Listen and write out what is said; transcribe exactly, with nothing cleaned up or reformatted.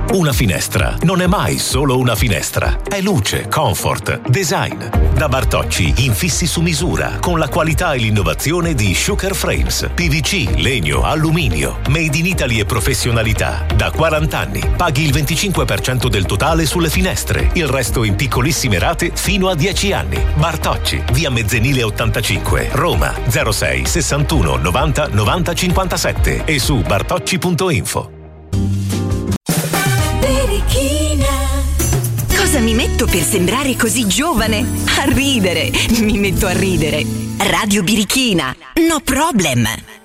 Una finestra non è mai solo una finestra, è luce, comfort, design. Da Bartocci infissi su misura, con la qualità e l'innovazione di Sugar Frames, P V C, legno, alluminio, made in Italy e professionalità. Da quaranta anni paghi il venticinque per cento del totale sulle finestre, il resto in piccolissime rate fino a dieci anni. Bartocci, via Mezzenile ottantacinque, Roma, zero sei sessantuno novanta novanta cinquantasette e su bartocci punto info. Cosa mi metto per sembrare così giovane? A ridere, mi metto a ridere. Radio Birichina, no problem.